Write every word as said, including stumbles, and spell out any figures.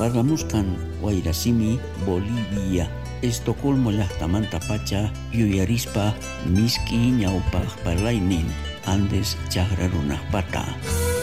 Parlamuscan Wairasimi, Bolivia, Estocolmo llaqtamanta pacha yuyarispa miski ñawpaq parlaynin Andes chaqra runaqpata.